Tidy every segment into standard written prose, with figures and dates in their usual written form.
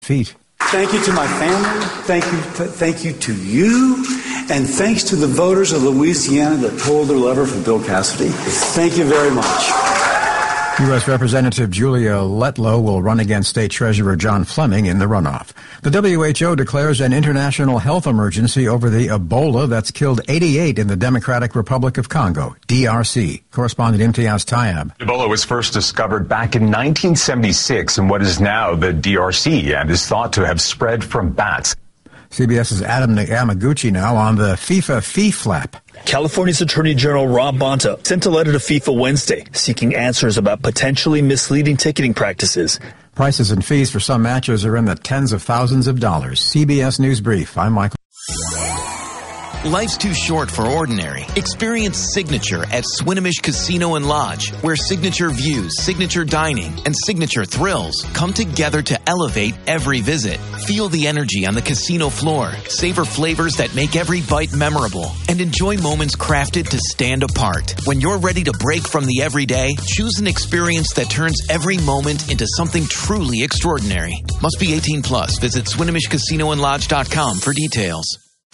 feet. Thank you to my family. Thank you to you. And thanks to the voters of Louisiana that pulled their lever for Bill Cassidy. Thank you very much. U.S. Representative Julia Letlow will run against State Treasurer John Fleming in the runoff. The WHO declares an international health emergency over the Ebola that's killed 88 in the Democratic Republic of Congo, DRC. Correspondent Imtiaz Tayeb. Ebola was first discovered back in 1976 in what is now the DRC and is thought to have spread from bats. CBS's Adam Yamaguchi now on the FIFA fee flap. California's Attorney General Rob Bonta sent a letter to FIFA Wednesday seeking answers about potentially misleading ticketing practices. Prices and fees for some matches are in the tens of thousands of dollars. CBS News Brief. I'm Michael. Life's too short for ordinary. Experience Signature at Swinomish Casino and Lodge, where signature views, signature dining, and signature thrills come together to elevate every visit. Feel the energy on the casino floor, savor flavors that make every bite memorable, and enjoy moments crafted to stand apart. When you're ready to break from the everyday, choose an experience that turns every moment into something truly extraordinary. Must be 18 plus. Visit SwinomishCasinoandLodge.com for details.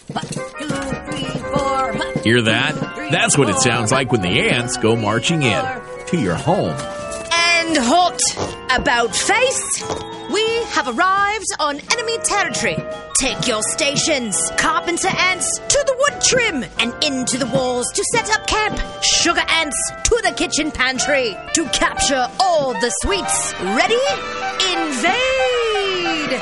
Hear that? That's what it sounds like when the ants go marching in to your home. And hot about face, we have arrived on enemy territory. Take your stations, carpenter ants, to the wood trim and into the walls to set up camp. Sugar ants to the kitchen pantry to capture all the sweets. Ready? Invade!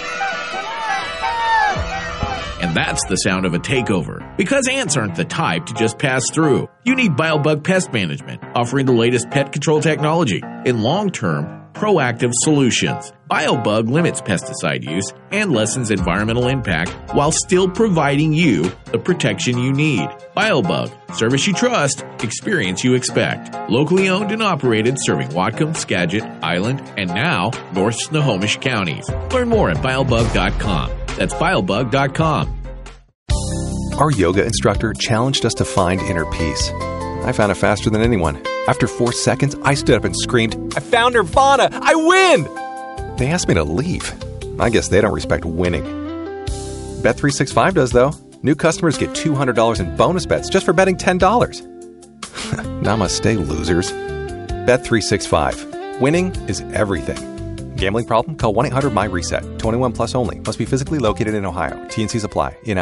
And that's the sound of a takeover. Because ants aren't the type to just pass through. You need BioBug Pest Management, offering the latest pet control technology in long-term, proactive solutions. BioBug limits pesticide use and lessens environmental impact while still providing you the protection you need. BioBug, service you trust, experience you expect. Locally owned and operated, serving Whatcom, Skagit, Island, and now North Snohomish counties. Learn more at BioBug.com. That's BioBug.com. Our yoga instructor challenged us to find inner peace. I found it faster than anyone. After 4 seconds, I stood up and screamed, "I found Nirvana! I win!" They asked me to leave. I guess they don't respect winning. Bet365 does, though. New customers get $200 in bonus bets just for betting $10. Namaste, losers. Bet365. Winning is everything. Gambling problem? Call 1-800-MY-RESET. 21 plus only. Must be physically located in Ohio. T&Cs apply. In